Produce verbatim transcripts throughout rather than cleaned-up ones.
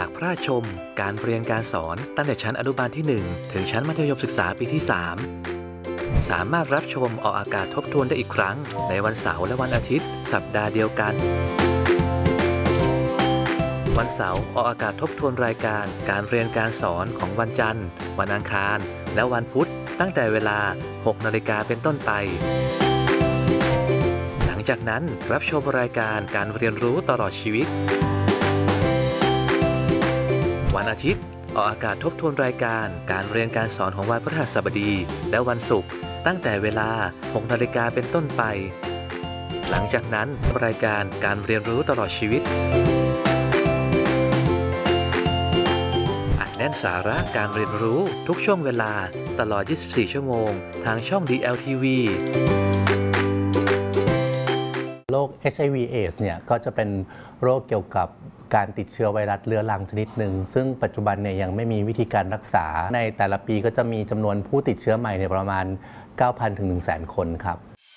ากพระราชชมการเรียนการสอนตั้งแต่ชั้นอนุบาลที่ หนึ่ง ถึงชั้นมัธยมศึกษาปีที่ สาม สามารถรับชมออกอากาศทบทวนได้อีกครั้งในวันเสาร์และวันอาทิตย์สัปดาห์เดียวกันวันเสาร์ออกอากาศทบทวนรายการการเรียนการสอนของวันจันทร์วันอังคารและวันพุธตั้งแต่เวลา หกนาฬิกาเป็นต้นไปหลังจากนั้นรับชมรายการการเรียนรู้ตลอดชีวิตวันอาทิตย์ออกอากาศทบทวนรายการการเรียนการสอนของวันพฤหัสบดีและวันศุกร์ตั้งแต่เวลา หกนาฬิกาเป็นต้นไปหลังจากนั้นรายการการเรียนรู้ตลอดชีวิตอัดแน่นสาระการเรียนรู้ทุกช่วงเวลาตลอด ยี่สิบสี่ ชั่วโมงทางช่อง ดี แอล ที วีโรค เอช ไอ วี เอดส์ เนี่ยก็จะเป็นโรคเกี่ยวกับการติดเชื้อไวรัสเรื้อรังชนิดหนึ่งซึ่งปัจจุบันเนี่ยยังไม่มีวิธีการรักษาในแต่ละปีก็จะมีจำนวนผู้ติดเชื้อใหม่ในประมาณ เก้าพัน ถึง หนึ่งแสน คนครับ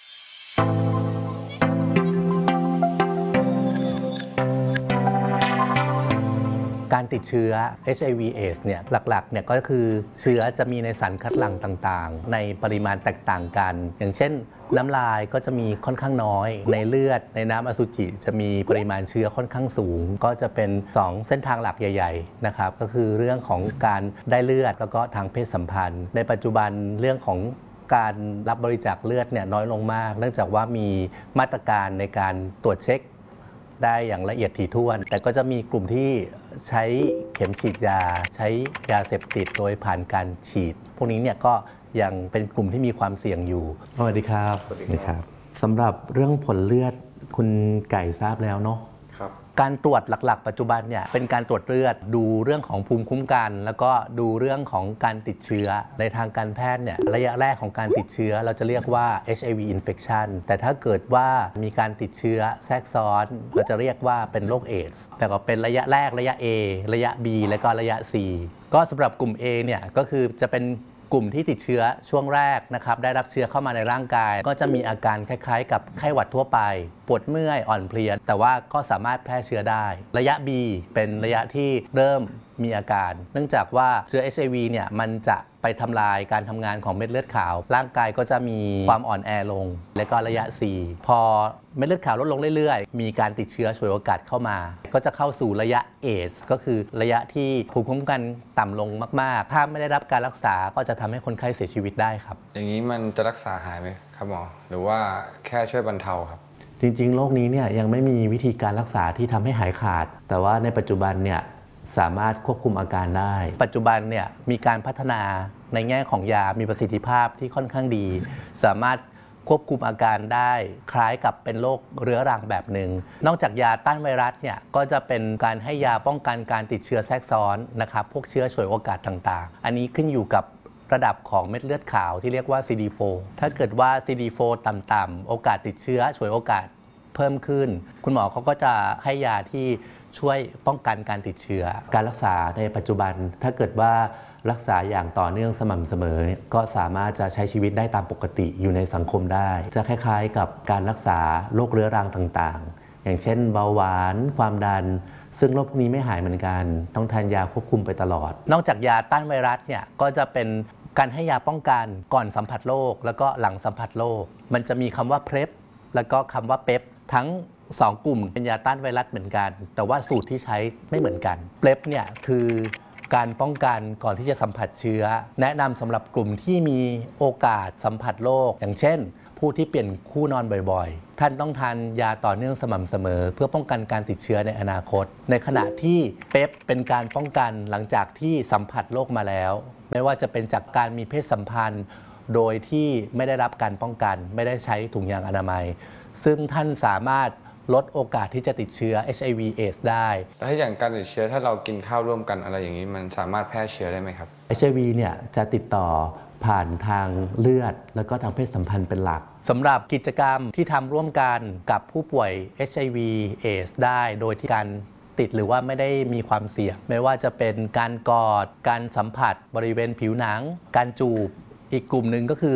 การติดเชื้อ เอช ไอ วี เอดส์ เนี่ยหลักๆเนี่ยก็คือเชื้อจะมีในสารคัดหลั่งต่างๆในปริมาณแตกต่างกันอย่างเช่นน้ำลายก็จะมีค่อนข้างน้อยในเลือดในน้ำอสุจิจะมีปริมาณเชื้อค่อนข้างสูงก็จะเป็นสองเส้นทางหลักใหญ่ๆนะครับก็คือเรื่องของการได้เลือดแล้วก็ทางเพศสัมพันธ์ในปัจจุบันเรื่องของการรับบริจาคเลือดเนี่ยน้อยลงมากเนื่องจากว่ามีมาตรการในการตรวจเช็คได้อย่างละเอียดถี่ถ้วนแต่ก็จะมีกลุ่มที่ใช้เข็มฉีดยาใช้ยาเสพติดโดยผ่านการฉีดพวกนี้เนี่ยก็ยังเป็นกลุ่มที่มีความเสี่ยงอยู่สวัสดีครับสวัสดีครับสำหรับเรื่องผลเลือดคุณไก่ทราบแล้วเนาะครับการตรวจหลักๆปัจจุบันเนี่ยเป็นการตรวจเลือดดูเรื่องของภูมิคุ้มกันแล้วก็ดูเรื่องของการติดเชื้อในทางการแพทย์เนี่ยระยะแรกของการติดเชื้อเราจะเรียกว่า เอช ไอ วี infection แต่ถ้าเกิดว่ามีการติดเชื้อแทรกซ้อนเราจะเรียกว่าเป็นโรคเอดส์แต่ก็เป็นระยะแรกระยะ A ระยะ B และก็ระยะ C ก็สำหรับกลุ่ม A เนี่ยก็คือจะเป็นกลุ่มที่ติดเชื้อช่วงแรกนะครับได้รับเชื้อเข้ามาในร่างกายก็จะมีอาการคล้ายๆกับไข้หวัดทั่วไปปวดเมื่อยอ่อนเพลียแต่ว่าก็สามารถแพร่เชื้อได้ระยะ B เป็นระยะที่เริ่มมีอาการเนื่องจากว่าเชื้อ เอช ไอ วี เนี่ยมันจะไปทำลายการทำงานของเม็ดเลือดขาวร่างกายก็จะมีความอ่อนแอลงและก็ระยะ C พอเม็ดเลือดขาวลดลงเรื่อยๆมีการติดเชื้อฉวยโอกาสเข้ามาก็จะเข้าสู่ระยะ เอดส์ ก็คือระยะที่ภูมิคุ้มกันต่ำลงมากๆถ้าไม่ได้รับการรักษาก็จะทำให้คนไข้เสียชีวิตได้ครับอย่างนี้มันจะรักษาหายไหมครับหมอหรือว่าแค่ช่วยบรรเทาครับจริงๆโรคนี้เนี่ยยังไม่มีวิธีการรักษาที่ทำให้หายขาดแต่ว่าในปัจจุบันเนี่ยสามารถควบคุมอาการได้ปัจจุบันเนี่ยมีการพัฒนาในแง่ของยามีประสิทธิภาพที่ค่อนข้างดีสามารถควบคุมอาการได้คล้ายกับเป็นโรคเรื้อรังแบบหนึ่งนอกจากยาต้านไวรัสเนี่ยก็จะเป็นการให้ยาป้องกันการติดเชื้อแทรกซ้อนนะครับพวกเชื้อฉวยโอกาสต่างๆอันนี้ขึ้นอยู่กับระดับของเม็ดเลือดขาวที่เรียกว่า ซี ดี โฟร์ ถ้าเกิดว่า ซี ดี โฟร์ ต่ำๆโอกาสติดเชื้อฉวยโอกาสเพิ่มขึ้นคุณหมอเขาก็จะให้ยาที่ช่วยป้องกันการติดเชื้อการรักษาในปัจจุบันถ้าเกิดว่ารักษาอย่างต่อเนื่องสม่ำเสมอก็สามารถจะใช้ชีวิตได้ตามปกติอยู่ในสังคมได้จะคล้ายๆกับการรักษาโรคเรื้อรังต่างๆอย่างเช่นเบาหวานความดันซึ่งโรคพวกนี้ไม่หายเหมือนกันต้องทานยาควบคุมไปตลอดนอกจากยาต้านไวรัสเนี่ยก็จะเป็นการให้ยาป้องกันก่อนสัมผัสโรคแล้วก็หลังสัมผัสโรคมันจะมีคำว่า พี อาร์ อี พี แล้วก็คำว่า พี อี พี ทั้งสองกลุ่มเป็นยาต้านไวรัสเหมือนกันแต่ว่าสูตรที่ใช้ไม่เหมือนกัน พี เอ พี เนี่ยคือการป้องกันก่อนที่จะสัมผัสเชื้อแนะนำสำหรับกลุ่มที่มีโอกาสสัมผัสโรคอย่างเช่นผู้ที่เปลี่ยนคู่นอนบ่อยๆท่านต้องทานยาต่อเนื่องสม่ำเสมอเพื่อป้องกันการติดเชื้อในอนาคตในขณะที่ พี เอ พี เป็นการป้องกันหลังจากที่สัมผัสโรคมาแล้วไม่ว่าจะเป็นจากการมีเพศสัมพันธ์โดยที่ไม่ได้รับการป้องกันไม่ได้ใช้ถุงยางอนามัยซึ่งท่านสามารถลดโอกาสที่จะติดเชื้อ เอช ไอ วี เอดส์ ได้แล้วถ้าอย่างการติดเชื้อถ้าเรากินข้าวร่วมกันอะไรอย่างนี้มันสามารถแพร่เชื้อได้ไหมครับเอช ไอ วี เนี่ยจะติดต่อผ่านทางเลือดแล้วก็ทางเพศสัมพันธ์เป็นหลักสำหรับกิจกรรมที่ทำร่วมกันกับผู้ป่วย เอช ไอ วี เอดส์ ได้โดยที่การติดหรือว่าไม่ได้มีความเสี่ยงไม่ว่าจะเป็นการกอดการสัมผัสบริเวณผิวหนังการจูบอีกกลุ่มหนึ่งก็คือ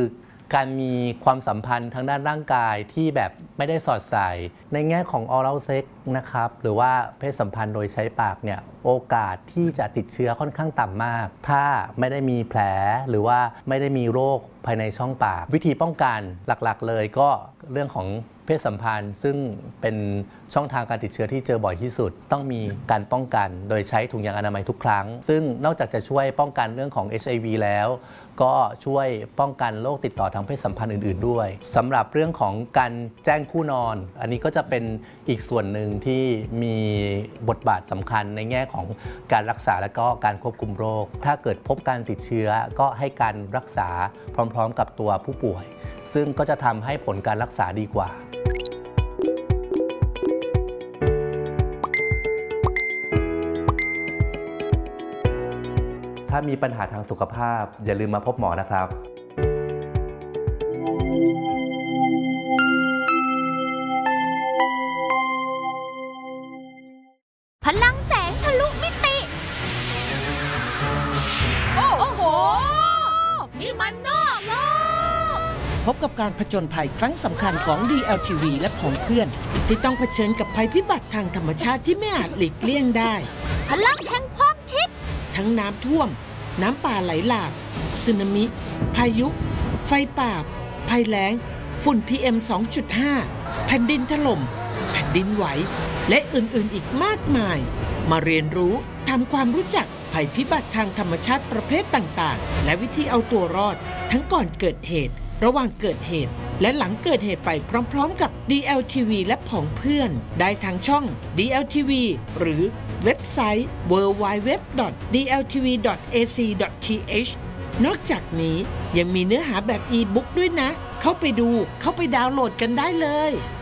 การมีความสัมพันธ์ทางด้านร่างกายที่แบบไม่ได้สอดใส่ในแง่ของ oral sex นะครับหรือว่าเพศสัมพันธ์โดยใช้ปากเนี่ยโอกาสที่จะติดเชื้อค่อนข้างต่ำมากถ้าไม่ได้มีแผลหรือว่าไม่ได้มีโรคภายในช่องปากวิธีป้องกันหลักๆเลยก็เรื่องของเพศสัมพันธ์ซึ่งเป็นช่องทางการติดเชื้อที่เจอบ่อยที่สุดต้องมีการป้องกันโดยใช้ถุงยางอนามัยทุกครั้งซึ่งนอกจากจะช่วยป้องกันเรื่องของ เอช ไอ วี แล้วก็ช่วยป้องกันโรคติดต่อทางเพศสัมพันธ์อื่นๆด้วยสำหรับเรื่องของการแจ้งคู่นอนอันนี้ก็จะเป็นอีกส่วนหนึ่งที่มีบทบาทสำคัญในแง่ของการรักษาและก็การควบคุมโรคถ้าเกิดพบการติดเชื้อก็ให้การรักษาพร้อมๆกับตัวผู้ป่วยซึ่งก็จะทำให้ผลการรักษาดีกว่าถ้ามีปัญหาทางสุขภาพอย่าลืมมาพบหมอนะครับพลังแสงทะลุมิติโอ้โหนี่มันนอกโลกพบกับการผจญภัยครั้งสำคัญของ ดี แอล ที วี และผองเพื่อนที่ต้องเผชิญกับภัยพิบัติทางธรรมชาติที่ไม่อาจหลีกเลี่ยงได้พลังแห่งความคิดทั้งน้ำท่วมน้ำป่าไหลหลากสึนามิ พายุ ไฟป่า ภัยแล้ง ฝุ่น พี เอ็ม สองจุดห้า แผ่นดินถล่ม แผ่นดินไหว และอื่นๆอีกมากมาย มาเรียนรู้ทำความรู้จักภัยพิบัติทางธรรมชาติประเภทต่างๆและวิธีเอาตัวรอดทั้งก่อนเกิดเหตุระหว่างเกิดเหตุและหลังเกิดเหตุไปพร้อมๆกับ ดี แอล ที วี และผองเพื่อนได้ทางช่อง ดี แอล ที วี หรือเว็บไซต์ ดับเบิลยู ดับเบิลยู ดับเบิลยู ดอท ดี แอล ที วี ดอท เอ ซี ดอท ที เอช นอกจากนี้ยังมีเนื้อหาแบบอีบุ๊กด้วยนะเข้าไปดูเข้าไปดาวน์โหลดกันได้เลย